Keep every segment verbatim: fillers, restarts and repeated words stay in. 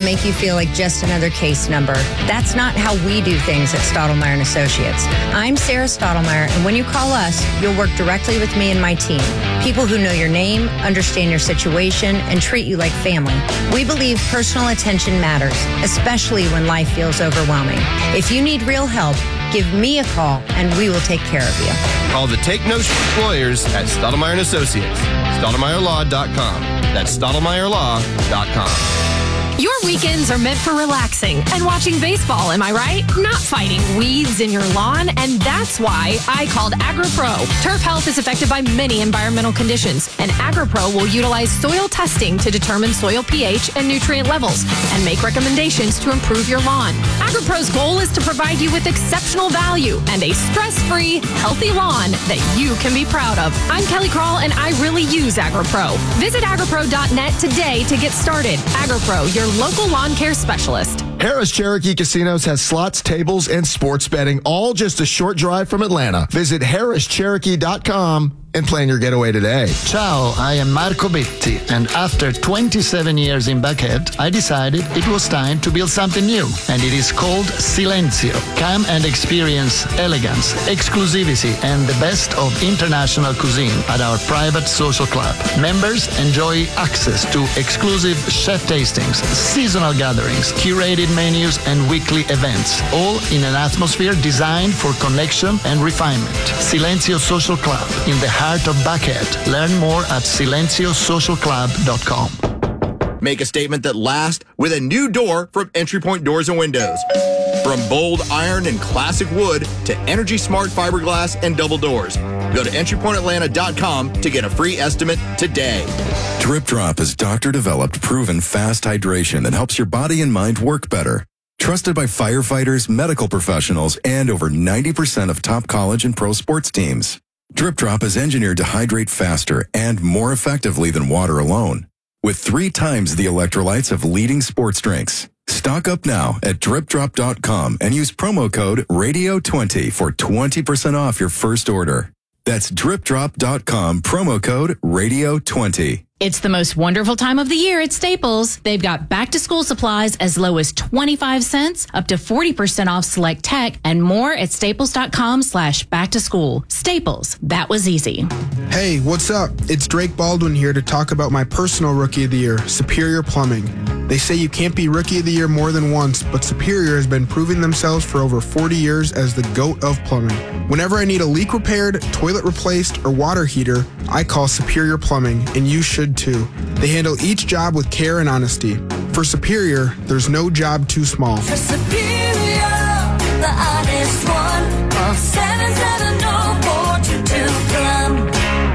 make you feel like just another case number. That's not how we do things at Stottlemyre and Associates. I'm Sarah Stottlemyre, and when you call us, you'll work directly with me and my team. People who know your name, understand your situation, and treat you like family. We believe personal attention matters, especially when life feels overwhelming. If you need real help, give me a call, and we will take care of you. Call the Take No Shit lawyers at Stottlemyre and Associates. Stottlemyre Law dot com. That's Stottlemyre Law dot com. Your weekends are meant for relaxing and watching baseball, am I right? Not fighting weeds in your lawn, and that's why I called AgriPro. Turf health is affected by many environmental conditions, and AgriPro will utilize soil testing to determine soil pH and nutrient levels and make recommendations to improve your lawn. AgriPro's goal is to provide you with exceptional value and a stress-free, healthy lawn that you can be proud of. I'm Kelly Krall, and I really use AgriPro. Visit agripro dot net today to get started. AgriPro, your local lawn care specialist. Harris Cherokee Casinos has slots, tables, and sports betting, all just a short drive from Atlanta. Visit harris cherokee dot com and plan your getaway today. Ciao, I am Marco Betti, and after twenty-seven years in Buckhead, I decided it was time to build something new, and it is called Silenzio. Come and experience elegance, exclusivity, and the best of international cuisine at our private social club. Members enjoy access to exclusive chef tastings, seasonal gatherings, curated menus, and weekly events, all in an atmosphere designed for connection and refinement. Silenzio Social Club in the heart of Buckhead. Learn more at silencio social club dot com. Make a statement that lasts with a new door from Entry Point Doors and Windows. From bold iron and classic wood to energy smart fiberglass and double doors. Go to entry point atlanta dot com to get a free estimate today. Drip Drop is doctor-developed, proven fast hydration that helps your body and mind work better. Trusted by firefighters, medical professionals, and over ninety percent of top college and pro sports teams. Drip Drop is engineered to hydrate faster and more effectively than water alone, with three times the electrolytes of leading sports drinks. Stock up now at drip drop dot com and use promo code radio twenty for twenty percent off your first order. That's drip drop dot com, promo code radio twenty. It's the most wonderful time of the year at Staples. They've got back-to-school supplies as low as twenty-five cents, up to forty percent off select tech, and more at staples dot com slash back to school. Staples, that was easy. Hey, what's up? It's Drake Baldwin here to talk about my personal Rookie of the Year, Superior Plumbing. They say you can't be Rookie of the Year more than once, but Superior has been proving themselves for over forty years as the GOAT of plumbing. Whenever I need a leak repaired, toilet replaced, or water heater, I call Superior Plumbing, and you should too. They handle each job with care and honesty. For Superior, there's no job too small. For Superior, the honest one, call seven seven zero four two two plum.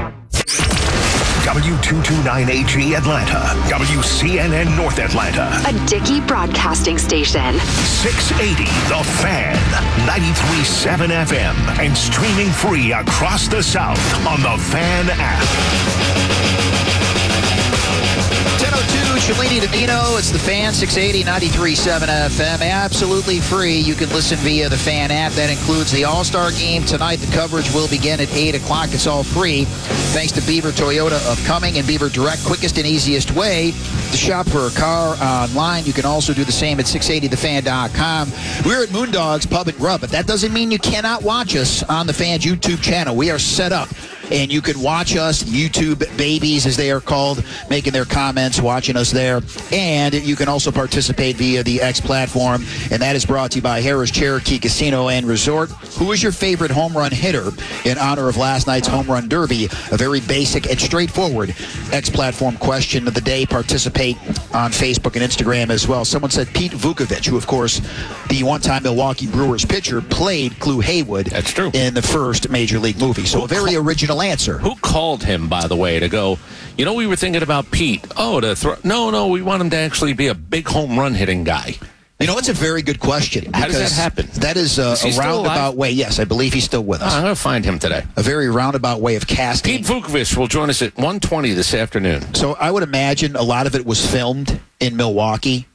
W two twenty-nine H E Atlanta, W C N N North Atlanta, a Dickey broadcasting station. six eighty The Fan, ninety-three point seven F M, and streaming free across the South on the Fan app. ten oh two, Shalini Domino. It's the Fan, six eighty, ninety-three point seven F M. Absolutely free. You can listen via the Fan app. That includes the All-Star game tonight. The coverage will begin at eight o'clock. It's all free. Thanks to Beaver Toyota of Cumming and Beaver Direct, quickest and easiest way to shop for a car online. You can also do the same at six eighty the fan dot com. We're at Moondog's Pub and Grub, but that doesn't mean you cannot watch us on the Fan's YouTube channel. We are set up, and you can watch us, YouTube babies as they are called, making their comments, watching us there. And you can also participate via the X platform, and that is brought to you by Harris Cherokee Casino and Resort. Who is your favorite home run hitter in honor of last night's home run derby? A very basic and straightforward X platform question of the day. Participate on Facebook and Instagram as well. Someone said Pete Vukovich, who, of course, the one-time Milwaukee Brewers pitcher, played Clu Haywood. That's true. In the first Major League movie. So who a very call- original answer. Who called him, by the way, to go, you know, we were thinking about Pete. Oh, to throw. No, no, we want him to actually be a big home run hitting guy. You know, it's a very good question. How does that happen? That is a, is a roundabout way. Yes, I believe he's still with us. Oh, I'm going to find him today. A very roundabout way of casting. Pete Vukovich will join us at one twenty this afternoon. So I would imagine a lot of it was filmed in Milwaukee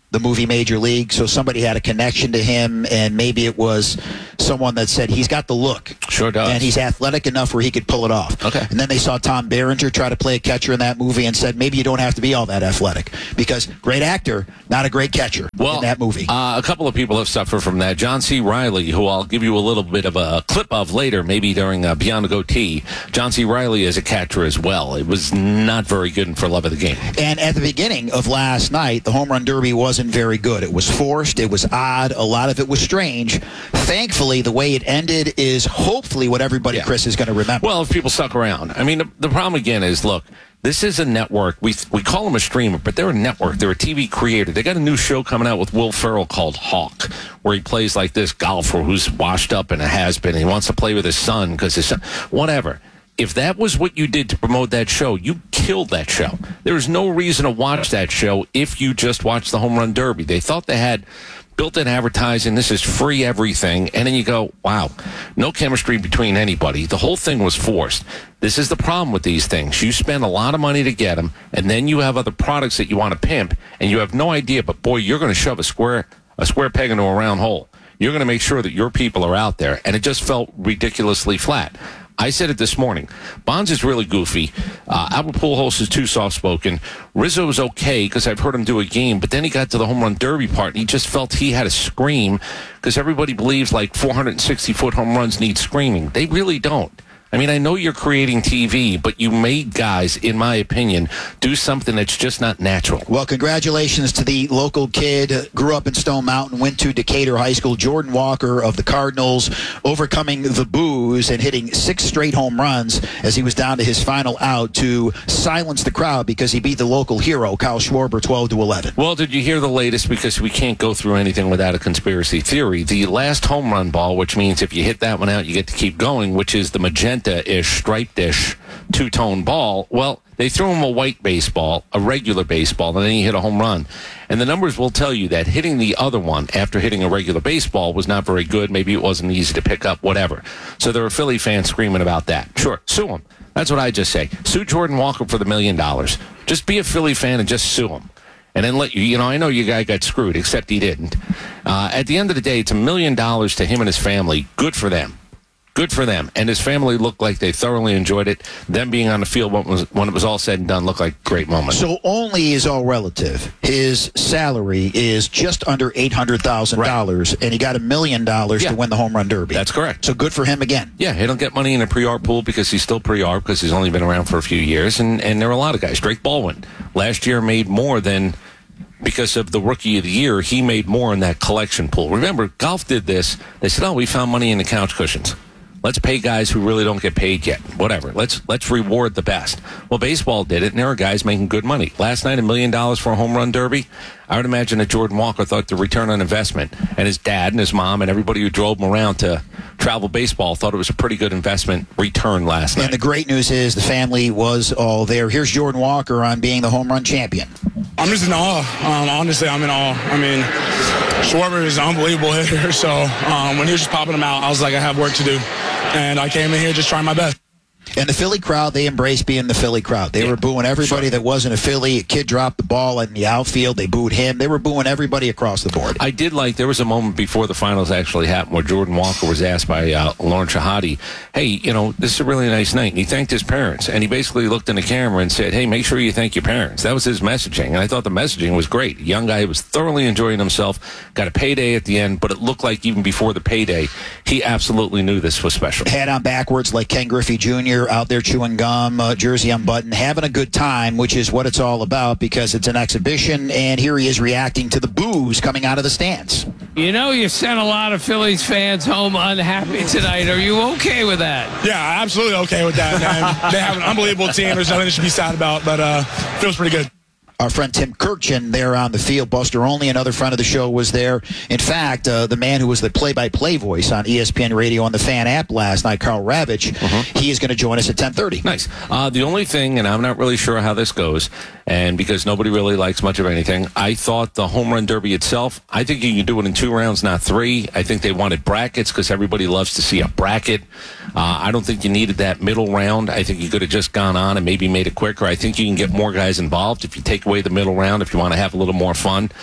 the movie Major League, so somebody had a connection to him, and maybe it was someone that said he's got the look. Sure does. And he's athletic enough where he could pull it off. Okay. And then they saw Tom Berenger try to play a catcher in that movie and said, maybe you don't have to be all that athletic, because great actor, not a great catcher well, in that movie. Uh, a couple of people have suffered from that. John C. Reilly, who I'll give you a little bit of a clip of later, maybe during uh, Beyond the Goatee. John C. Reilly is a catcher as well. It was not very good for love of the game. And at the beginning of last night, the home run derby wasn't very good. It was forced. It was odd. A lot of it was strange. Thankfully, the way it ended is hopefully what everybody, yeah. Chris, is going to remember. Well, if people stuck around. I mean, the, the problem again is, look, this is a network. We we call them a streamer, but they're a network. They're a T V creator. They got a new show coming out with Will Ferrell called Hawk, where he plays like this golfer who's washed up and a has-been. He wants to play with his son because his son, whatever. If that was what you did to promote that show, you killed that show. There is no reason to watch that show if you just watch the Home Run Derby. They thought they had built-in advertising. This is free everything. And then you go, wow, no chemistry between anybody. The whole thing was forced. This is the problem with these things. You spend a lot of money to get them, and then you have other products that you want to pimp, and you have no idea. But, boy, you're going to shove a square, a square peg into a round hole. You're going to make sure that your people are out there. And it just felt ridiculously flat. I said it this morning. Bonds is really goofy. Uh, Albert Pujols is too soft-spoken. Rizzo is okay because I've heard him do a game, but then he got to the home run derby part, and he just felt he had to scream because everybody believes like four hundred sixty foot home runs need screaming. They really don't. I mean, I know you're creating T V, but you made guys, in my opinion, do something that's just not natural. Well, congratulations to the local kid, grew up in Stone Mountain, went to Decatur High School, Jordan Walker of the Cardinals, overcoming the boos and hitting six straight home runs as he was down to his final out to silence the crowd because he beat the local hero, Kyle Schwarber, twelve to eleven. Well, did you hear the latest? Because we can't go through anything without a conspiracy theory. The last home run ball, which means if you hit that one out, you get to keep going, which is the magenta ish, striped-ish, two-tone ball. Well, they threw him a white baseball, a regular baseball, and then he hit a home run. And the numbers will tell you that hitting the other one after hitting a regular baseball was not very good. Maybe it wasn't easy to pick up, whatever. So there were Philly fans screaming about that. Sure, sue him. That's what I just say. Sue Jordan Walker for the million dollars. Just be a Philly fan and just sue him. And then let you, you know, I know your guy got screwed, except he didn't. Uh, at the end of the day, it's a million dollars to him and his family. Good for them. Good for them. And his family looked like they thoroughly enjoyed it. Them being on the field when it was, when it was all said and done looked like a great moment. So only is all relative. His salary is just under eight hundred thousand dollars, right. And he got a million dollars to win the home run derby. That's correct. So good for him again. Yeah, he don't get money in a pre-arb pool because he's still pre-arb because he's only been around for a few years. And, and there are a lot of guys. Drake Baldwin last year made more than... Because of the Rookie of the Year, he made more in that collection pool. Remember, golf did this. They said, oh, we found money in the couch cushions. Let's pay guys who really don't get paid yet. Whatever. Let's let's reward the best. Well, baseball did it, and there are guys making good money. Last night, a million dollars for a home run derby. I would imagine that Jordan Walker thought the return on investment, and his dad and his mom and everybody who drove him around to travel baseball thought it was a pretty good investment return last night. And the great news is the family was all there. Here's Jordan Walker on being the home run champion. I'm just in awe. Um, honestly, I'm in awe. I mean, Schwarber is an unbelievable hitter, so um, when he was just popping them out, I was like, I have work to do. And I came in here just trying my best. And the Philly crowd, they embraced being the Philly crowd. They yeah. were booing everybody sure. that wasn't a Philly. A kid dropped the ball in the outfield. They booed him. They were booing everybody across the board. I did like, there was a moment before the finals actually happened where Jordan Walker was asked by uh, Lauren Shahadi, hey, you know, this is a really nice night. And he thanked his parents. And he basically looked in the camera and said, hey, make sure you thank your parents. That was his messaging. And I thought the messaging was great. A young guy who was thoroughly enjoying himself, got a payday at the end, but it looked like even before the payday, he absolutely knew this was special. Head on backwards like Ken Griffey Junior out there chewing gum, uh, jersey unbuttoned, having a good time, which is what it's all about because it's an exhibition, and here he is reacting to the boos coming out of the stands. You know, you sent a lot of Phillies fans home unhappy tonight. Are you okay with that? Yeah, absolutely okay with that, man. They have an unbelievable team. There's nothing they should be sad about, but uh, feels pretty good. Our friend Tim Kirchin there on the field. Buster Olney, another friend of the show, was there. In fact, uh, the man who was the play-by-play voice on E S P N Radio on the Fan app last night, Carl Ravitch, uh-huh. he is going to join us at ten thirty. Nice. Uh, the only thing, and I'm not really sure how this goes, and because nobody really likes much of anything, I thought the home run derby itself, I think you can do it in two rounds, not three. I think they wanted brackets because everybody loves to see a bracket. Uh, I don't think you needed that middle round. I think you could have just gone on and maybe made it quicker. I think you can get more guys involved if you take away the middle round, if you want to have a little more fun.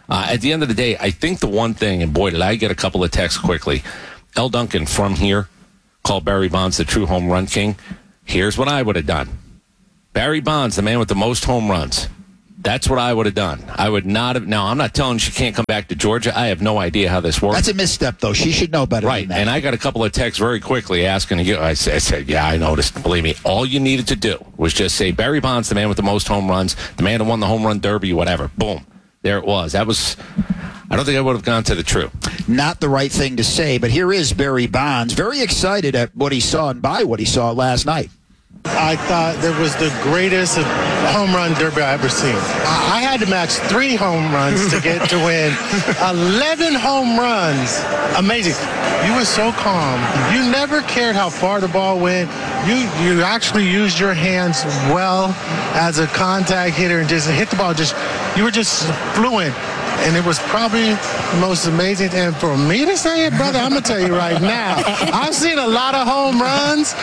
Uh, at the end of the day, I think the one thing, and boy, did I get a couple of texts quickly. L. Duncan from here called Barry Bonds the true home run king. Here's what I would have done. Barry Bonds, the man with the most home runs. That's what I would have done. I would not have. Now, I'm not telling she can't come back to Georgia. I have no idea how this works. That's a misstep, though. She should know better right. than that. And I got a couple of texts very quickly asking you. I said, I said, yeah, I noticed. Believe me, all you needed to do was just say Barry Bonds, the man with the most home runs, the man who won the home run derby, whatever. Boom. There it was. That was, I don't think I would have gone to the true. Not the right thing to say, but here is Barry Bonds, very excited at what he saw and by what he saw last night. I thought that was the greatest home run derby I ever seen. I had to match three home runs to get to win. eleven home runs. Amazing. You were so calm. You never cared how far the ball went. You you actually used your hands well as a contact hitter and just hit the ball. Just you were just fluent. And it was probably the most amazing. And for me to say it, brother, I'm going to tell you right now, I've seen a lot of home runs.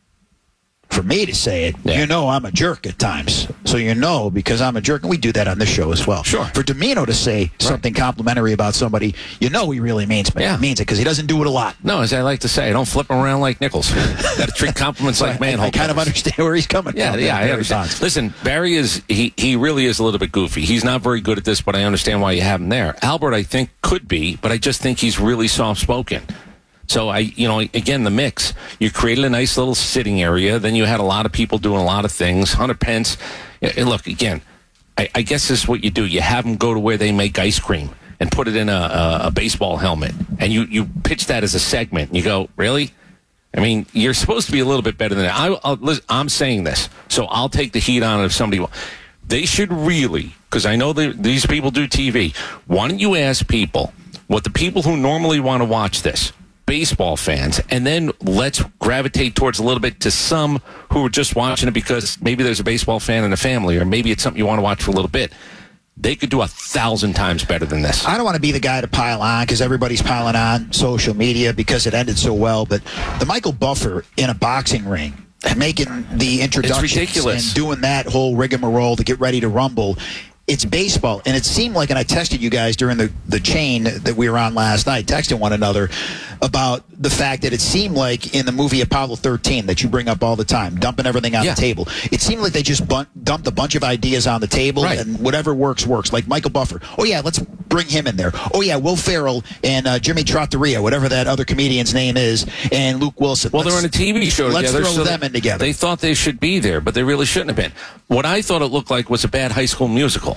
For me to say it, yeah. You know I'm a jerk at times. So you know, because I'm a jerk, and we do that on this show as well. Sure. For Domino to say right. something complimentary about somebody, you know he really means, yeah. means it, because he doesn't do it a lot. No, as I like to say, I don't flip around like nickels. Got to treat compliments like manhole I, I kind of understand where he's coming yeah, from. Yeah, I understand. Bonds. Listen, Barry is, he, he really is a little bit goofy. He's not very good at this, but I understand why you have him there. Albert, I think, could be, but I just think he's really soft-spoken. So, I, you know, again, the mix. You created a nice little sitting area. Then you had a lot of people doing a lot of things. Hunter Pence. Look, again, I, I guess this is what you do. You have them go to where they make ice cream and put it in a, a, a baseball helmet. And you, you pitch that as a segment. And you go, really? I mean, you're supposed to be a little bit better than that. I, I'll, listen, I'm saying this, so I'll take the heat on it if somebody will. They should really, because I know that these people do T V, why don't you ask people what the people who normally want to watch this, baseball fans, and then let's gravitate towards a little bit to some who are just watching it because maybe there's a baseball fan in the family, or maybe it's something you want to watch for a little bit. They could do a thousand times better than this. I don't want to be the guy to pile on because everybody's piling on social media because it ended so well, but the Michael Buffer in a boxing ring, making the introductions and doing that whole rigmarole to get ready to rumble. It's baseball, and it seemed like, and I texted you guys during the, the chain that we were on last night, texting one another about the fact that it seemed like in the movie Apollo thirteen that you bring up all the time, dumping everything on yeah. the table. It seemed like they just bun- dumped a bunch of ideas on the table, right. and whatever works, works. Like Michael Buffer. Oh, yeah, let's bring him in there. Oh, yeah, Will Ferrell and uh, Jimmy Trattoria, whatever that other comedian's name is, and Luke Wilson. Well, let's, they're on a T V show let's together. Let's throw so them in together. They thought they should be there, but they really shouldn't have been. What I thought it looked like was a bad High School Musical.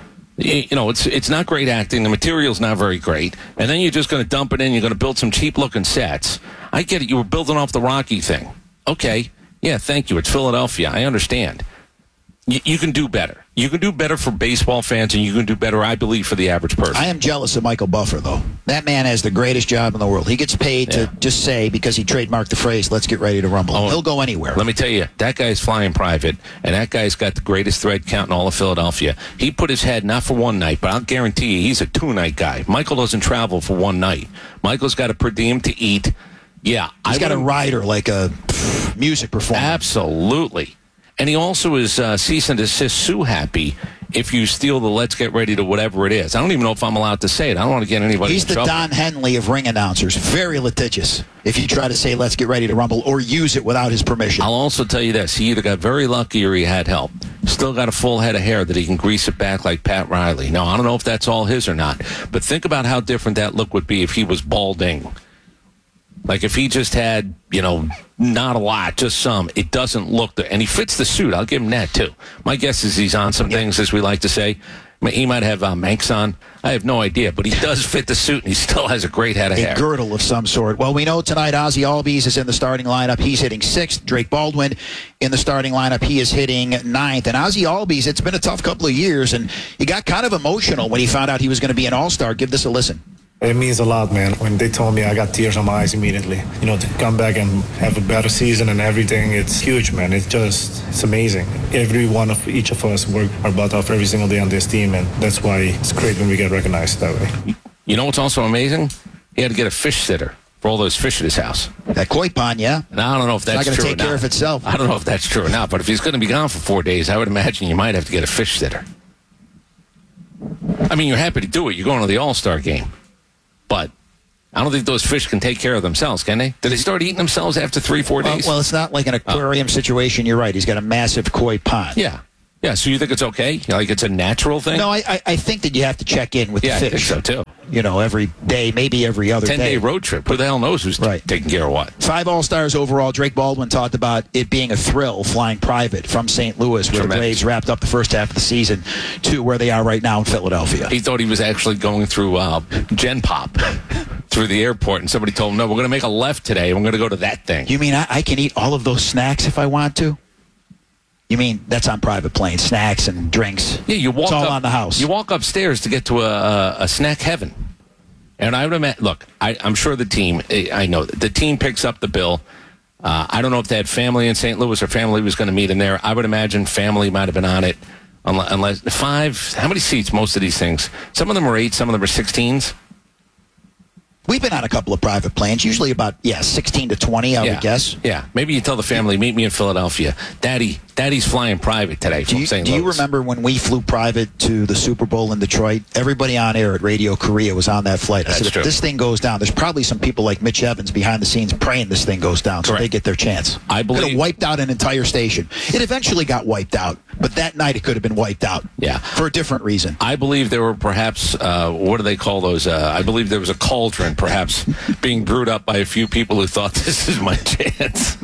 You know, it's it's not great acting. The material's not very great. And then you're just going to dump it in. You're going to build some cheap-looking sets. I get it. You were building off the Rocky thing. Okay. Yeah, thank you. It's Philadelphia. I understand. You, you can do better. You can do better for baseball fans, and you can do better, I believe, for the average person. I am jealous of Michael Buffer, though. That man has the greatest job in the world. He gets paid yeah. to just say, because he trademarked the phrase, let's get ready to rumble. Oh, he'll go anywhere. Let me tell you, that guy's flying private, and that guy's got the greatest thread count in all of Philadelphia. He put his head, not for one night, but I'll guarantee you, he's a two-night guy. Michael doesn't travel for one night. Michael's got a per diem to eat. Yeah. He's I got a rider like a pff, music performer. Absolutely. And he also is uh, cease and desist sue happy if you steal the let's get ready to whatever it is. I don't even know if I'm allowed to say it. I don't want to get anybody He's in the trouble. Don Henley of ring announcers. Very litigious if you try to say let's get ready to rumble or use it without his permission. I'll also tell you this. He either got very lucky or he had help. Still got a full head of hair that he can grease it back like Pat Riley. Now, I don't know if that's all his or not, but think about how different that look would be if he was balding. Like if he just had, you know, not a lot, just some, it doesn't look, the, and he fits the suit. I'll give him that too. My guess is he's on some things, as we like to say. He might have uh, Manx on. I have no idea, but he does fit the suit, and he still has a great head of a hair. A girdle of some sort. Well, we know tonight Ozzie Albies is in the starting lineup. He's hitting sixth. Drake Baldwin in the starting lineup. He is hitting ninth. And Ozzie Albies, it's been a tough couple of years, and he got kind of emotional when he found out he was going to be an all-star. Give this a listen. It means a lot, man. When they told me, I got tears on my eyes immediately. You know, to come back and have a better season and everything, it's huge, man. It's just, it's amazing. Every one of each of us work our butt off every single day on this team, and that's why it's great when we get recognized that way. You know what's also amazing? He had to get a fish sitter for all those fish at his house. That koi pond, yeah? Now, I don't know if that's true. It's not going to take care of itself. I don't know if that's true or not, but if he's going to be gone for four days, I would imagine you might have to get a fish sitter. I mean, you're happy to do it. You're going to the All-Star game. But I don't think those fish can take care of themselves, can they? Do they start eating themselves after three, four days? Well, well it's not like an aquarium oh. situation. You're right. He's got a massive koi pond. Yeah. Yeah, so you think it's okay? Like it's a natural thing? No, I, I, I think that you have to check in with yeah, the fish. I think so, too. You know, every day, maybe every other ten-day day. ten-day road trip. Who the hell knows who's right. t- taking care of what? Five All-Stars overall. Drake Baldwin talked about it being a thrill flying private from Saint Louis, where Tremendous. the Braves wrapped up the first half of the season, to where they are right now in Philadelphia. He thought he was actually going through uh, Gen Pop through the airport, and somebody told him, no, we're going to make a left today, and we're going to go to that thing. You mean I, I can eat all of those snacks if I want to? You mean that's on private planes, snacks and drinks? Yeah, you walk it's all up, on the house. You walk upstairs to get to a, a, a snack heaven. And I would imagine, look, I, I'm sure the team, I know, the team picks up the bill. Uh, I don't know if they had family in Saint Louis or family was going to meet in there. I would imagine family might have been on it. Unless, unless five, how many seats, most of these things? Some of them are eight, some of them are sixteens. We've been on a couple of private planes, usually about, yeah, sixteen to twenty, I yeah. would guess. Yeah, maybe you tell the family, meet me in Philadelphia. Daddy, Daddy's flying private today from do you, Saint Do Louis. you remember when we flew private to the Super Bowl in Detroit? Everybody on air at Radio Korea was on that flight. I That's said, true. if this thing goes down, there's probably some people like Mitch Evans behind the scenes praying this thing goes down so Correct. they get their chance. I believe. Could have wiped out an entire station. It eventually got wiped out, but that night it could have been wiped out. Yeah. For a different reason. I believe there were perhaps, uh, what do they call those? Uh, I believe there was a cauldron, perhaps, being brewed up by a few people who thought this is my chance.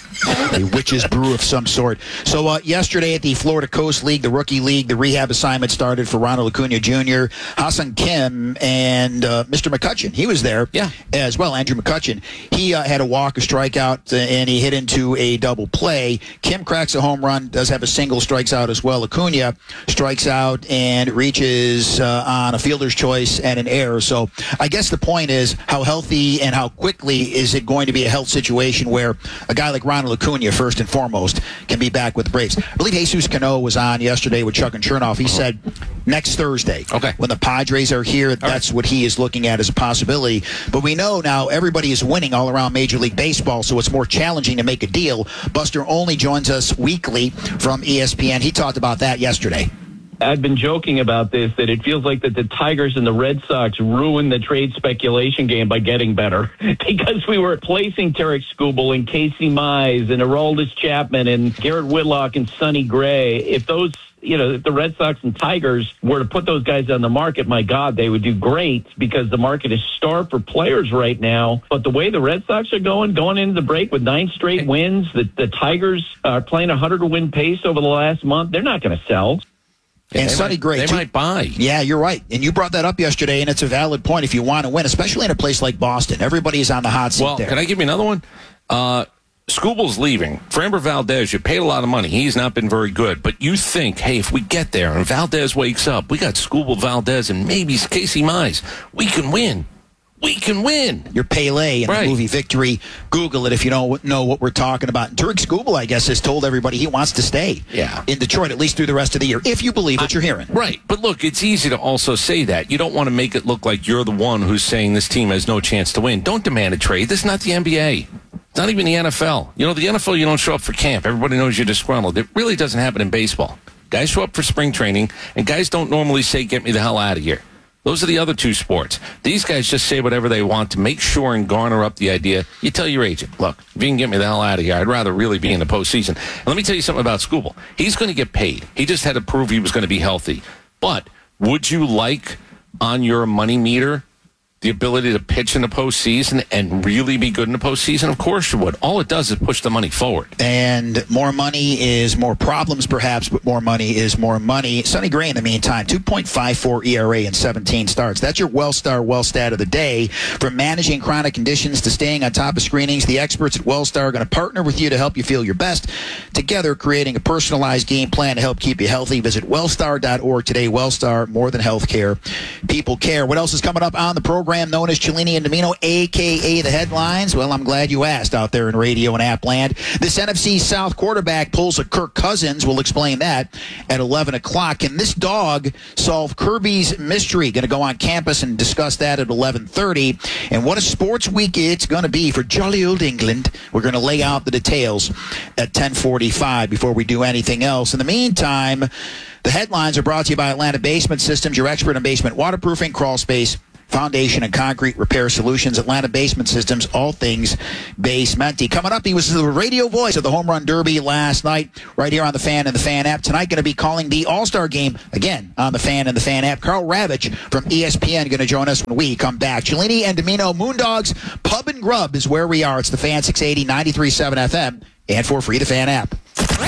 A witch's brew of some sort. So uh, yesterday at the Florida Coast League, the Rookie League, the rehab assignment started for Ronald Acuna Junior Ha-Seong Kim and uh, Mister McCutchen. He was there yeah. as well, Andrew McCutchen. He uh, had a walk, a strikeout, uh, and he hit into a double play. Kim cracks a home run, does have a single, strikes out as well. Acuna strikes out and reaches uh, on a fielder's choice and an error. So I guess the point is how healthy and how quickly is it going to be a health situation where a guy like Ronald Acuna, first and foremost, can be back with the Braves. I believe Jesus Cano was on yesterday with Chuck and Chernoff. He said next Thursday, okay. when the Padres are here, all that's right. what he is looking at as a possibility. But we know now everybody is winning all around Major League Baseball, so it's more challenging to make a deal. Buster Olney joins us weekly from E S P N. He talked about that yesterday. I've been joking about this, that it feels like that the Tigers and the Red Sox ruined the trade speculation game by getting better because we were placing Tarek Skubal and Casey Mize and Aroldis Chapman and Garrett Whitlock and Sonny Gray. If those, you know, if the Red Sox and Tigers were to put those guys on the market, my God, they would do great because the market is starved for players right now. But the way the Red Sox are going, going into the break with nine straight wins, the, the Tigers are playing a hundred-win pace over the last month. They're not going to sell. Yeah, and Sonny Gray, they too. might buy. Yeah, you're right. And you brought that up yesterday, and it's a valid point if you want to win, especially in a place like Boston. Everybody is on the hot seat well, there. Can I give you another one? Uh, Skubal's leaving. Framber Valdez, you paid a lot of money. He's not been very good. But you think, hey, if we get there and Valdez wakes up, we got Skubal, Valdez, and maybe Casey Mize. We can win. We can win. You're Pele in right. the movie Victory. Google it if you don't know what we're talking about. Tarek Skubal, I guess, has told everybody he wants to stay yeah. in Detroit, at least through the rest of the year, if you believe what I, you're hearing. Right. But look, it's easy to also say that. You don't want to make it look like you're the one who's saying this team has no chance to win. Don't demand a trade. This is not the N B A. It's not even the N F L. You know, the N F L, you don't show up for camp. Everybody knows you're disgruntled. It really doesn't happen in baseball. Guys show up for spring training, and guys don't normally say, get me the hell out of here. Those are the other two sports. These guys just say whatever they want to make sure and garner up the idea. You tell your agent, look, if you can get me the hell out of here, I'd rather really be in the postseason. And let me tell you something about Skubal. He's going to get paid. He just had to prove he was going to be healthy. But would you like on your money meter the ability to pitch in the postseason and really be good in the postseason? Of course you would. All it does is push the money forward. And more money is more problems, perhaps, but more money is more money. Sonny Gray, in the meantime, two point five four E R A in seventeen starts. That's your WellStar WellStat of the day. From managing chronic conditions to staying on top of screenings, the experts at WellStar are going to partner with you to help you feel your best. Together, creating a personalized game plan to help keep you healthy. Visit wellstar dot org today. WellStar, more than healthcare. People care. What else is coming up on the program? Known as Cellini and Domino, a k a the headlines? Well, I'm glad you asked out there in radio and app land. This N F C South quarterback pulls a Kirk Cousins. We'll explain that at eleven o'clock. Can this dog solve Kirby's mystery? Going to go on campus and discuss that at eleven thirty. And what a sports week it's going to be for jolly old England. We're going to lay out the details at ten forty-five before we do anything else. In the meantime, The headlines are brought to you by Atlanta Basement Systems, your expert in basement waterproofing, crawl space, foundation, and concrete repair solutions. Atlanta Basement Systems, all things basementy. Coming up, he was the radio voice of the Home Run Derby last night, right here on the Fan and the Fan app. Tonight, going to be calling the All-Star Game, again, on the Fan and the Fan app. Carl Ravitch from E S P N going to join us when we come back. Cellini and Domino, Moondogs Pub and Grub is where we are. It's the Fan, six eighty, ninety-three point seven F M, and for free, the Fan app.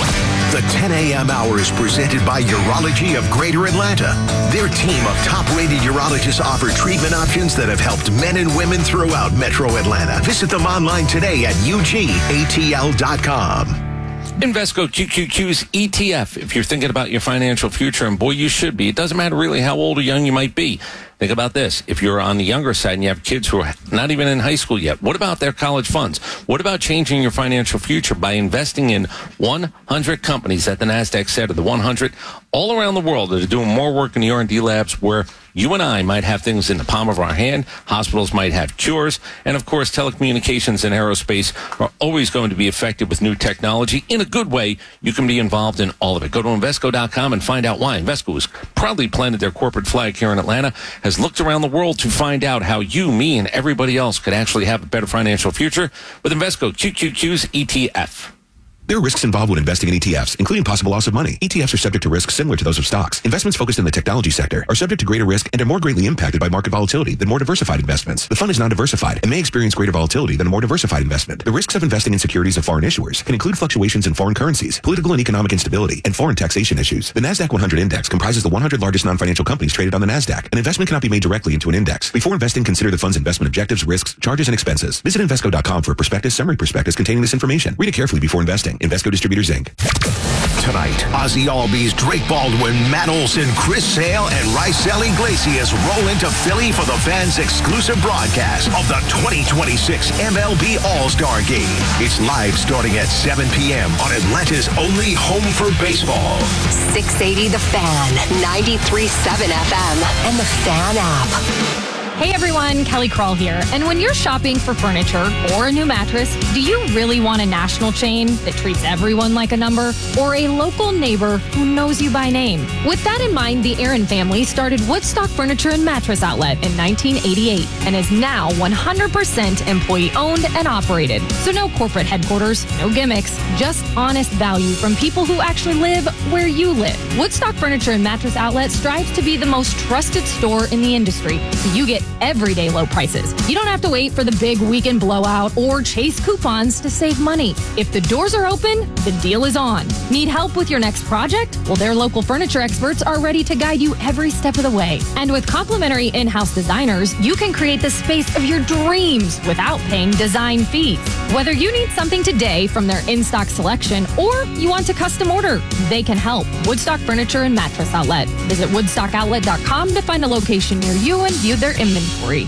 The ten a.m. hour is presented by Urology of Greater Atlanta. Their team of top-rated urologists offer treatment options that have helped men and women throughout Metro Atlanta. Visit them online today at U G A T L dot com. Invesco Q Q Q's E T F. If you're thinking about your financial future, and boy, you should be. It doesn't matter really how old or young you might be. Think about this. If you're on the younger side and you have kids who are not even in high school yet, what about their college funds? What about changing your financial future by investing in one hundred companies that the NASDAQ said are the one hundred all around the world that are doing more work in the R and D labs where you and I might have things in the palm of our hand, hospitals might have cures, and of course telecommunications and aerospace are always going to be affected with new technology. In a good way, you can be involved in all of it. Go to Invesco dot com and find out why. Invesco has proudly planted their corporate flag here in Atlanta, has looked around the world to find out how you, me, and everybody else could actually have a better financial future with Invesco Q Q Q's E T F. There are risks involved when investing in E T Fs, including possible loss of money. E T Fs are subject to risks similar to those of stocks. Investments focused in the technology sector are subject to greater risk and are more greatly impacted by market volatility than more diversified investments. The fund is non-diversified and may experience greater volatility than a more diversified investment. The risks of investing in securities of foreign issuers can include fluctuations in foreign currencies, political and economic instability, and foreign taxation issues. The NASDAQ one hundred Index comprises the one hundred largest non-financial companies traded on the NASDAQ. An investment cannot be made directly into an index. Before investing, consider the fund's investment objectives, risks, charges, and expenses. Visit Invesco dot com for a prospectus, summary prospectus containing this information. Read it carefully before investing. Invesco Distributors, Incorporated. Tonight, Ozzy Albies, Drake Baldwin, Matt Olson, Chris Sale, and Rysel Iglesias roll into Philly for the fans' exclusive broadcast of the twenty twenty-six M L B All-Star Game. It's live starting at seven p.m. on Atlanta's only home for baseball. six eighty The Fan, ninety-three point seven F M, and the Fan app. Hey everyone, Kelly Krall here. And when you're shopping for furniture or a new mattress, do you really want a national chain that treats everyone like a number, or a local neighbor who knows you by name? With that in mind, the Aaron family started Woodstock Furniture and Mattress Outlet in nineteen eighty-eight and is now one hundred percent employee owned and operated. So no corporate headquarters, no gimmicks, just honest value from people who actually live where you live. Woodstock Furniture and Mattress Outlet strives to be the most trusted store in the industry, so you get everyday low prices. You don't have to wait for the big weekend blowout or chase coupons to save money. If the doors are open, the deal is on. Need help with your next project? Well, their local furniture experts are ready to guide you every step of the way. And with complimentary in-house designers, you can create the space of your dreams without paying design fees. Whether you need something today from their in-stock selection or you want to custom order, they can help. Woodstock Furniture and Mattress Outlet. Visit woodstock outlet dot com to find a location near you and view their inventory.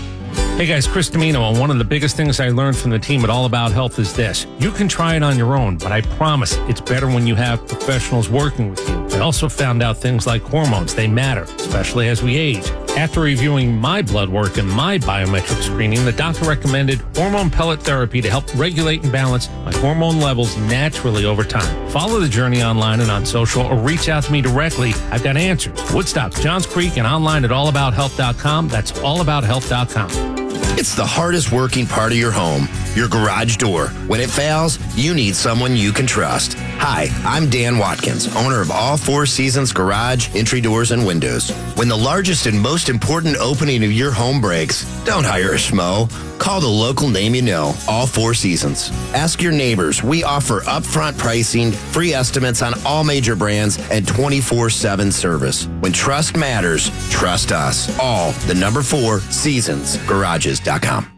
Hey guys, Chris Domino, and one of the biggest things I learned from the team at All About Health is this. You can try it on your own, but I promise it's better when you have professionals working with you. I also found out things like hormones. They matter, especially as we age. After reviewing my blood work and my biometric screening, the doctor recommended hormone pellet therapy to help regulate and balance my hormone levels naturally over time. Follow the journey online and on social, or reach out to me directly. I've got answers. Woodstock, Johns Creek, and online at all about health dot com. That's all about health dot com. It's the hardest working part of your home, your garage door. When it fails, you need someone you can trust. Hi, I'm Dan Watkins, owner of All Four Seasons Garage, Entry Doors, and Windows. When the largest and most important opening of your home breaks, don't hire a schmo. Call the local name you know, All Four Seasons. Ask your neighbors. We offer upfront pricing, free estimates on all major brands, and twenty-four seven service. When trust matters, trust us. All the number four seasons garages dot com.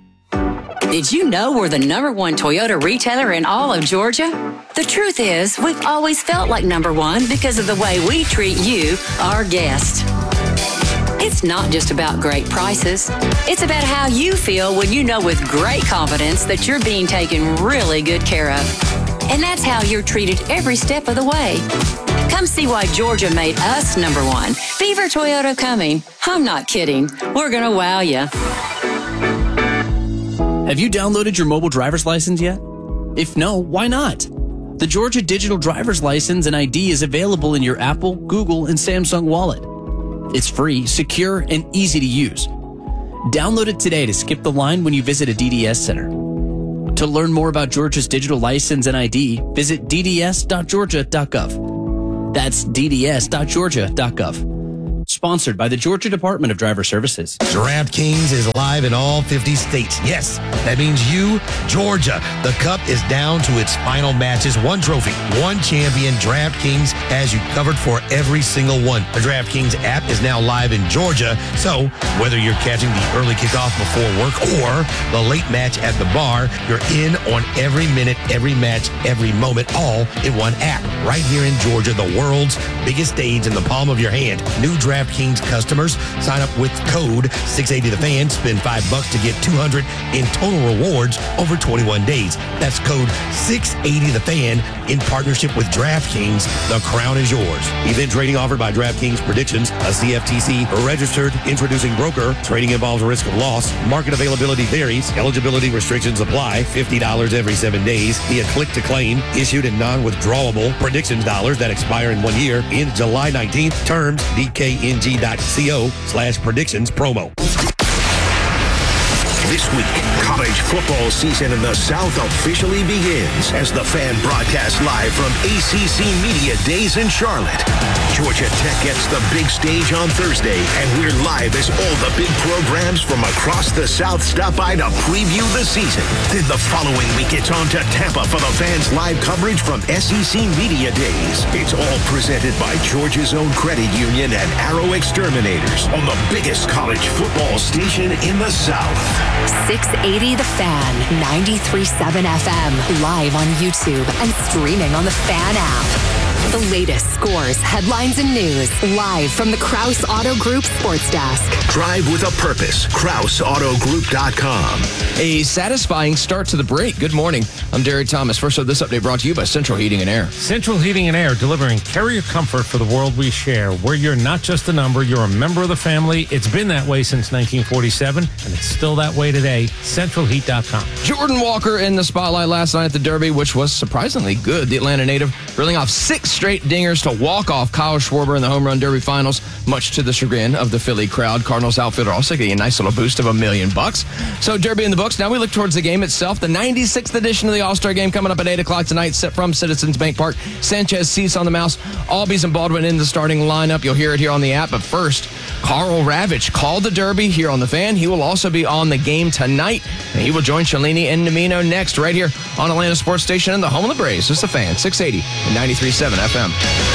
Did you know we're the number one Toyota retailer in all of Georgia? The truth is, we've always felt like number one because of the way we treat you, our guest. It's not just about great prices. It's about how you feel when you know with great confidence that you're being taken really good care of. And that's how you're treated every step of the way. Come see why Georgia made us number one. Beaver Toyota coming. I'm not kidding. We're going to wow you. Have you downloaded your mobile driver's license yet? If no, why not? The Georgia Digital Driver's License and I D is available in your Apple, Google, and Samsung wallet. It's free, secure, and easy to use. Download it today to skip the line when you visit a D D S center. To learn more about Georgia's digital license and I D, visit d d s dot georgia dot gov. That's d d s dot georgia dot gov. Sponsored by the Georgia Department of Driver Services. DraftKings is live in all fifty states. Yes, that means you, Georgia. The Cup is down to its final matches. One trophy, one champion. DraftKings has you covered for every single one. The DraftKings app is now live in Georgia, so whether you're catching the early kickoff before work or the late match at the bar, you're in on every minute, every match, every moment, all in one app. Right here in Georgia, the world's biggest stage in the palm of your hand. New DraftKings customers sign up with code six eighty the fan, spend five bucks to get two hundred in total rewards over twenty-one days. That's code six eighty the fan in partnership with DraftKings. The crown is yours. Event trading offered by DraftKings Predictions, a C F T C registered introducing broker. Trading involves a risk of loss. Market availability varies. Eligibility restrictions apply. fifty dollars every seven days via click to claim. Issued in non-withdrawable predictions dollars that expire in one year in July nineteenth. Terms D K N G dot co slash predictions promo. This week, college football season in the South officially begins as the Fan broadcasts live from A C C Media Days in Charlotte. Georgia Tech gets the big stage on Thursday, and we're live as all the big programs from across the South stop by to preview the season. Then the following week, it's on to Tampa for the Fans live coverage from S E C Media Days. It's all presented by Georgia's own credit union and Arrow Exterminators on the biggest college football station in the South. six eighty The Fan, ninety-three point seven F M, live on YouTube and streaming on the Fan app. The latest scores, headlines, and news, live from the Krause Auto Group Sports Desk. Drive with a purpose. Krause Auto Group dot com. A satisfying start to the break. Good morning. I'm Derek Thomas. First of this update brought to you by Central Heating and Air. Central Heating and Air, delivering carrier comfort for the world we share. Where you're not just a number, you're a member of the family. It's been that way since nineteen forty-seven, and it's still that way today. Central Heat dot com. Jordan Walker in the spotlight last night at the Derby, which was surprisingly good. The Atlanta native reeling off six straight dingers to walk off Kyle Schwarber in the Home Run Derby Finals, much to the chagrin of the Philly crowd. Cardinals outfielder also getting a nice little boost of a million bucks. So Derby in the books. Now we look towards the game itself. The ninety-sixth edition of the All-Star Game coming up at eight o'clock tonight, set from Citizens Bank Park. Sanchez, Cease on the mouse. Albies and Baldwin in the starting lineup. You'll hear it here on the app. But first, Carl Ravitch called the Derby here on the Fan. He will also be on the game tonight. And he will join Shalini and Namino next right here on Atlanta Sports Station and the home of the Braves. It's the Fan, six eighty and ninety-three point seven F M.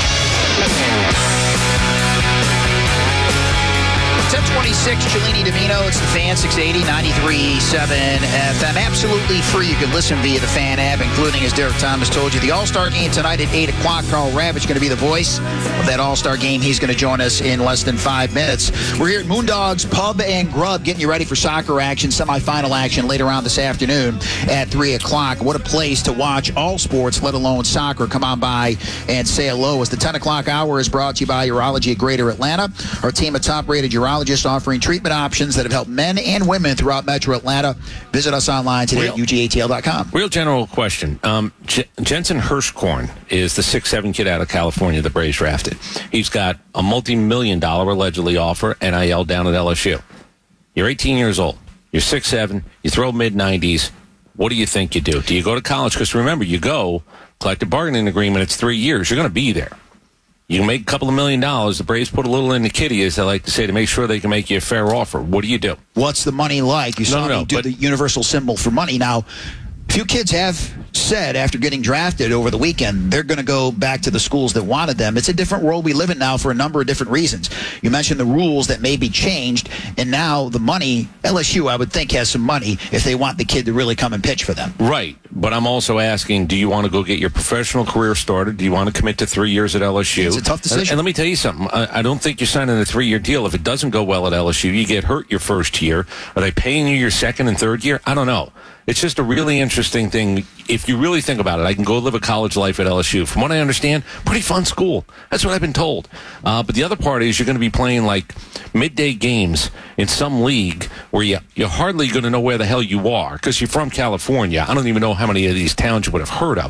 ten twenty-six, Cellini Domino. It's the Fan, six eighty, ninety-three point seven F M. Absolutely free. You can listen via the Fan app, including, as Derek Thomas told you, the All-Star Game tonight at eight o'clock. Carl Ravitch going to be the voice of that All-Star Game. He's going to join us in less than five minutes. We're here at Moondogs Pub and Grub, getting you ready for soccer action, semifinal action later on this afternoon at three o'clock. What a place to watch all sports, let alone soccer. Come on by and say hello. As the ten o'clock hour is brought to you by Urology at Greater Atlanta, our team of top-rated urologists offering treatment options that have helped men and women throughout Metro Atlanta. Visit us online today Real, at U G A T L dot com. Real general question. Um, J- Jensen Hirschkorn is the six seven kid out of California the Braves drafted. He's got a multi-million dollar allegedly offer, N I L down at L S U. You're eighteen years old. You're six seven. You throw mid nineties. What do you think you do? Do you go to college? Because remember, you go, collective bargaining agreement, it's three years. You're going to be there. You can make a couple of million dollars. The Braves put a little in the kitty, as they like to say, to make sure they can make you a fair offer. What do you do? What's the money like? You saw no, no, me no, do but, the universal symbol for money. Now, few kids have said after getting drafted over the weekend, they're going to go back to the schools that wanted them. It's a different world we live in now for a number of different reasons. You mentioned the rules that may be changed, and now the money, L S U, I would think, has some money if they want the kid to really come and pitch for them. Right. But I'm also asking, do you want to go get your professional career started? Do you want to commit to three years at L S U? It's a tough decision. And, and let me tell you something. I, I don't think you're signing a three-year deal. If it doesn't go well at L S U, you get hurt your first year. Are they paying you your second and third year? I don't know. It's just a really interesting thing. If you really think about it, I can go live a college life at L S U. From what I understand, pretty fun school. That's what I've been told. Uh, but the other part is you're going to be playing like midday games in some league where you, you're hardly going to know where the hell you are because you're from California. I don't even know how many of these towns you would have heard of.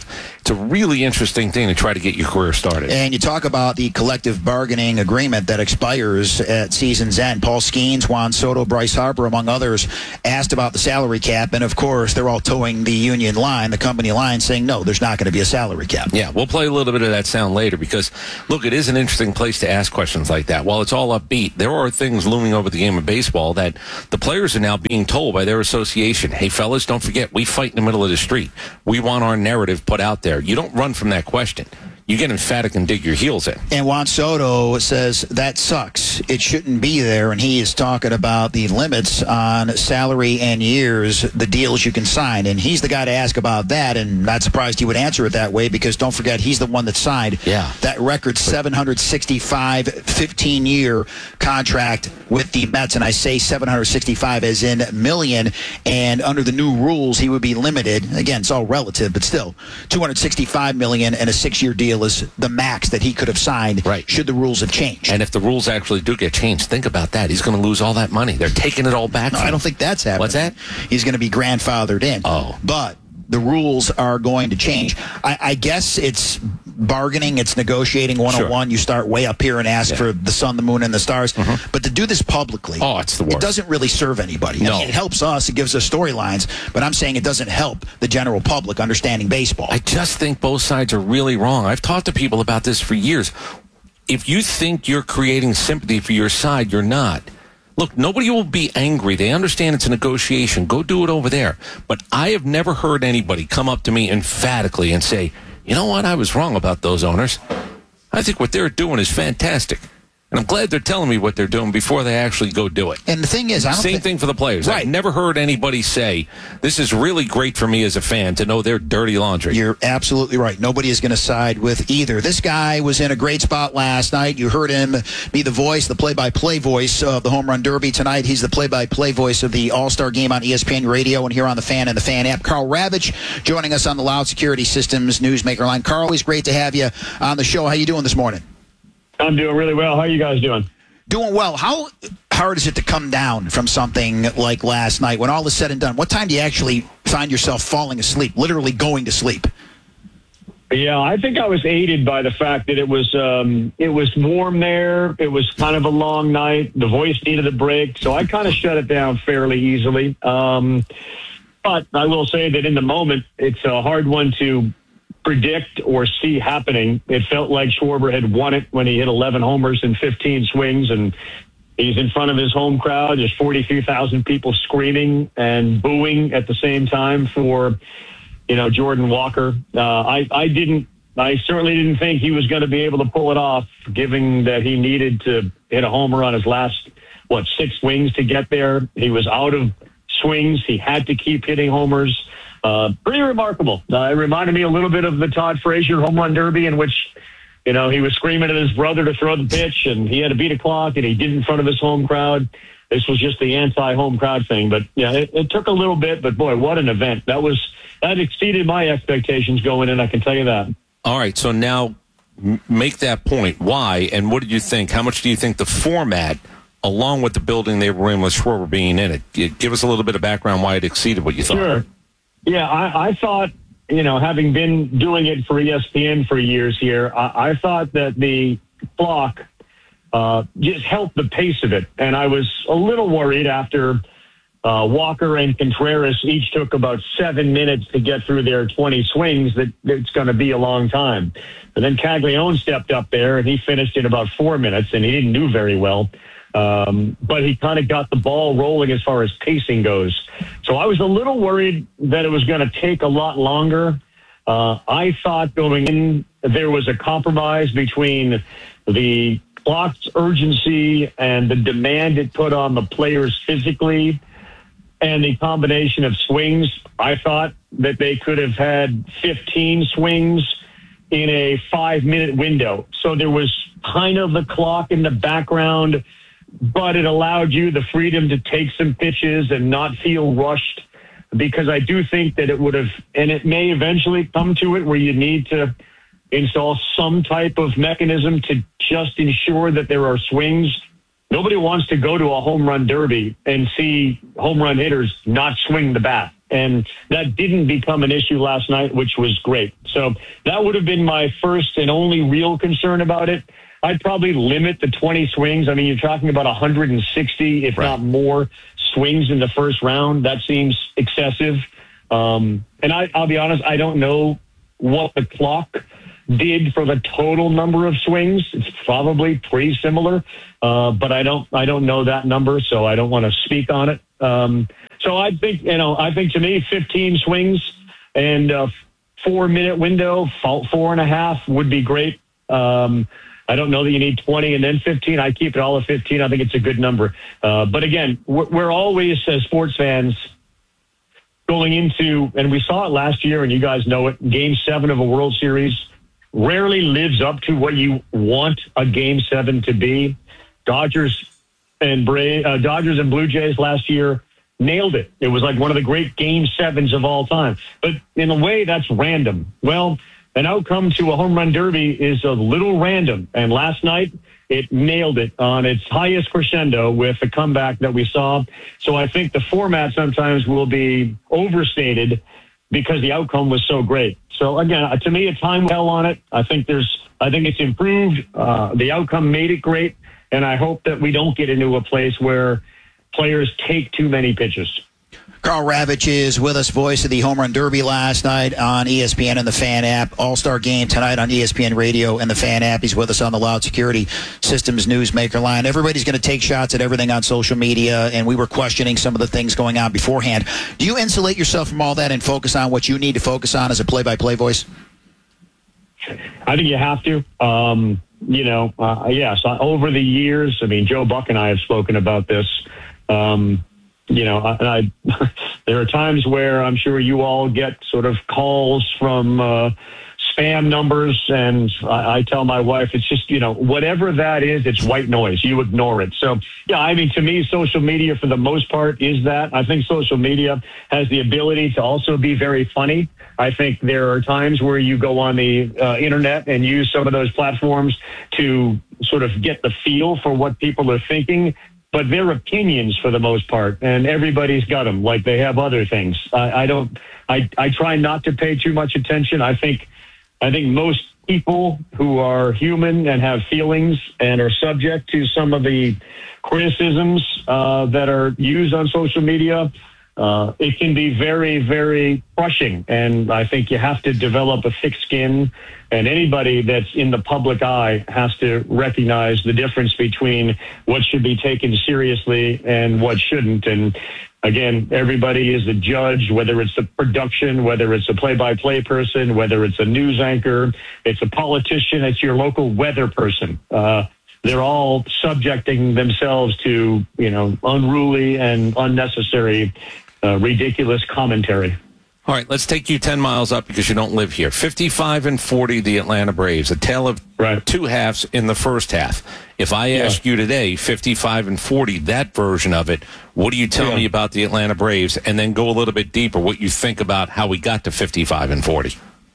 it's a really interesting thing to try to get your career started. And you talk about the collective bargaining agreement that expires at season's end. Paul Skeens, Juan Soto, Bryce Harper, among others, asked about the salary cap. And, of course, they're all towing the union line, the company line, saying, no, there's not going to be a salary cap. Yeah, we'll play a little bit of that sound later because, look, it is an interesting place to ask questions like that. While it's all upbeat, there are things looming over the game of baseball that the players are now being told by their association, hey, fellas, don't forget, we fight in the middle of the street. We want our narrative put out there. You don't run from that question. You get emphatic and dig your heels in. And Juan Soto says that sucks. It shouldn't be there. And he is talking about the limits on salary and years, the deals you can sign. And he's the guy to ask about that. And not surprised he would answer it that way because don't forget, he's the one that signed yeah. that record seven hundred sixty-five fifteen-year contract with the Mets. And I say seven hundred sixty-five as in million. And under the new rules, he would be limited. Again, it's all relative, but still, two hundred sixty-five million dollars and a six-year deal is the max that he could have signed right. should the rules have changed. And if the rules actually do get changed, think about that. He's going to lose all that money. They're taking it all back. No, I don't think that's happening. What's that? He's going to be grandfathered in. Oh. But the rules are going to change. I, I guess it's bargaining, it's negotiating one oh one. Sure. You start way up here and ask yeah. for the sun, the moon, and the stars. Mm-hmm. But to do this publicly, oh, it's the worst. It doesn't really serve anybody. No. I mean, it helps us. It gives us storylines. But I'm saying it doesn't help the general public understanding baseball. I just think both sides are really wrong. I've talked to people about this for years. If you think you're creating sympathy for your side, you're not. Look, nobody will be angry. They understand it's a negotiation. Go do it over there. But I have never heard anybody come up to me emphatically and say, you know what, I was wrong about those owners. I think what they're doing is fantastic. And I'm glad they're telling me what they're doing before they actually go do it. And the thing is, I don't Same think, thing for the players. Right. I've never heard anybody say, this is really great for me as a fan to know they're dirty laundry. You're absolutely right. Nobody is going to side with either. This guy was in a great spot last night. You heard him be the voice, the play-by-play voice of the Home Run Derby tonight. He's the play-by-play voice of the All-Star Game on E S P N Radio and here on the Fan and the Fan app. Karl Ravech joining us on the Loud Security Systems Newsmaker line. Karl, always great to have you on the show. How you doing this morning? I'm doing really well. How are you guys doing? Doing well. How hard is it to come down from something like last night when all is said and done? What time do you actually find yourself falling asleep, literally going to sleep? Yeah, I think I was aided by the fact that it was um, it was warm there. It was kind of a long night. The voice needed a break, so I kind of shut it down fairly easily. Um, but I will say that in the moment, it's a hard one to predict or see happening. It felt like Schwarber had won it when he hit eleven homers and fifteen swings, and he's in front of his home crowd. There's forty-three thousand people screaming and booing at the same time for, you know, Jordan Walker. Uh, I, I didn't, I certainly didn't think he was going to be able to pull it off, given that he needed to hit a homer on his last, what, six swings to get there. He was out of swings. He had to keep hitting homers. Uh, pretty remarkable. Uh, it reminded me a little bit of the Todd Frazier home run derby in which, you know, he was screaming at his brother to throw the pitch and he had to beat a clock and he did in front of his home crowd. This was just the anti-home crowd thing. But, yeah, it, it took a little bit. But, boy, what an event. That was that exceeded my expectations going in, I can tell you that. All right, so now m- make that point. Why and what did you think? How much do you think the format, along with the building they were in with Schwarber being in it, give us a little bit of background why it exceeded what you thought? Sure. Yeah, I, I thought, you know, having been doing it for E S P N for years here, I, I thought that the clock uh, just helped the pace of it. And I was a little worried after uh, Walker and Contreras each took about seven minutes to get through their twenty swings that it's going to be a long time. And then Caglione stepped up there and he finished in about four minutes and he didn't do very well. Um, but he kind of got the ball rolling as far as pacing goes. So I was a little worried that it was going to take a lot longer. Uh, I thought going in, there was a compromise between the clock's urgency and the demand it put on the players physically and the combination of swings. I thought that they could have had fifteen swings in a five-minute window. So there was kind of the clock in the background, but it allowed you the freedom to take some pitches and not feel rushed, because I do think that it would have, and it may eventually come to it where you need to install some type of mechanism to just ensure that there are swings. Nobody wants to go to a home run derby and see home run hitters not swing the bat. And that didn't become an issue last night, which was great. So that would have been my first and only real concern about it. I'd probably limit the twenty swings. I mean, you're talking about one hundred sixty, if right. not more, swings in the first round. That seems excessive. Um, and I, I'll be honest, I don't know what the clock did for the total number of swings. It's probably pretty similar, uh, but I don't, I don't know that number, so I don't want to speak on it. Um, so I think, you know, I think to me, fifteen swings and a four minute window, four and a half would be great. Um, I don't know that you need twenty and then fifteen. I keep it all at fifteen. I think it's a good number. Uh, but again, we're, we're always, as sports fans, going into, and we saw it last year, and you guys know it, Game seven of a World Series rarely lives up to what you want a Game seven to be. Dodgers and Bra- uh, Dodgers and Blue Jays last year nailed it. It was like one of the great Game sevens of all time. But in a way, that's random. Well, an outcome to a home run derby is a little random. And last night, it nailed it on its highest crescendo with the comeback that we saw. So I think the format sometimes will be overstated because the outcome was so great. So again, to me, a time will tell on it. I think there's, I think it's improved. Uh, the outcome made it great. And I hope that we don't get into a place where players take too many pitches. Karl Ravech is with us, voice of the Home Run Derby last night on E S P N and the Fan app. All-Star Game tonight on E S P N Radio and the Fan app. He's with us on the Loud Security Systems Newsmaker line. Everybody's going to take shots at everything on social media, and we were questioning some of the things going on beforehand. Do you insulate yourself from all that and focus on what you need to focus on as a play-by-play voice? I think you have to. Um, you know, uh, yes, over the years, I mean, Joe Buck and I have spoken about this. Um You know, I, I, there are times where I'm sure you all get sort of calls from uh, spam numbers, and I, I tell my wife, it's just, you know, whatever that is, it's white noise. You ignore it. So, yeah, I mean, to me, social media for the most part is that. I think social media has the ability to also be very funny. I think there are times where you go on the uh, internet and use some of those platforms to sort of get the feel for what people are thinking. But they're opinions for the most part, and everybody's got them like they have other things. I, I don't. I, I try not to pay too much attention. I think, I think most people who are human and have feelings and are subject to some of the criticisms uh, that are used on social media, uh, it can be very, very crushing. And I think you have to develop a thick skin. And anybody that's in the public eye has to recognize the difference between what should be taken seriously and what shouldn't. And again, everybody is a judge, whether it's the production, whether it's a play-by-play person, whether it's a news anchor, it's a politician, it's your local weather person. Uh, they're all subjecting themselves to, you know, unruly and unnecessary, uh, ridiculous commentary. All right, let's take you ten miles up because you don't live here. fifty-five and forty, the Atlanta Braves. A tale of right. two halves in the first half. If I yeah. ask you today, fifty-five and forty, that version of it, what do you tell yeah. me about the Atlanta Braves? And then go a little bit deeper, what you think about how we got to fifty-five and forty.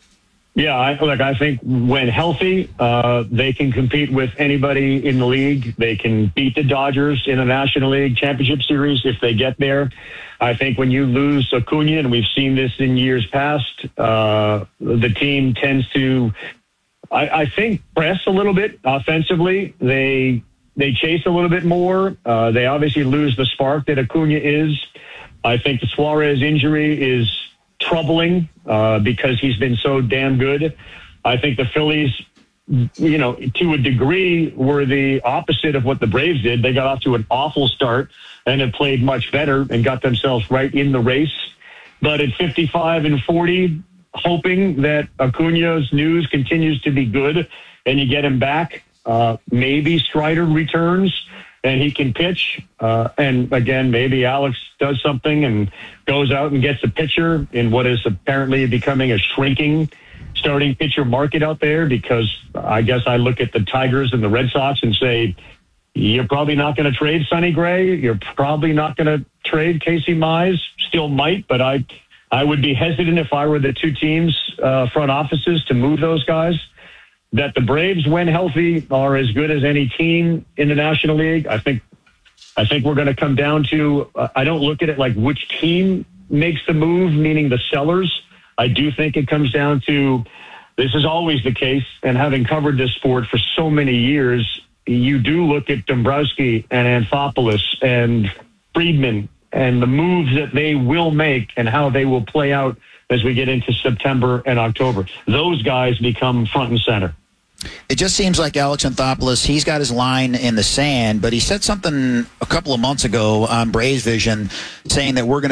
Yeah, I, look, I think when healthy, uh, they can compete with anybody in the league. They can beat the Dodgers in the National League Championship Series if they get there. I think when you lose Acuna, and we've seen this in years past, uh, the team tends to, I, I think, press a little bit offensively. They they chase a little bit more. Uh, they obviously lose the spark that Acuna is. I think the Suarez injury is troubling uh, because he's been so damn good. I think the Phillies, you know, to a degree, were the opposite of what the Braves did. They got off to an awful start and have played much better and got themselves right in the race. But at fifty-five and forty, hoping that Acuna's news continues to be good and you get him back, uh, maybe Strider returns and he can pitch. Uh, and again, maybe Alex does something and goes out and gets a pitcher in what is apparently becoming a shrinking starting pitcher market out there, because I guess I look at the Tigers and the Red Sox and say, you're probably not going to trade Sonny Gray. You're probably not going to trade Casey Mize. Still might, but I I would be hesitant if I were the two teams' uh, front offices to move those guys. That the Braves, when healthy, are as good as any team in the National League. I think I think we're going to come down to, uh, I don't look at it like which team makes the move, meaning the sellers. I do think it comes down to, this is always the case, and having covered this sport for so many years, you do look at Dombrowski and Anthopoulos and Friedman and the moves that they will make and how they will play out as we get into September and October. Those guys become front and center. It just seems like Alex Anthopoulos, he's got his line in the sand, but he said something a couple of months ago on Braves Vision saying that we're going to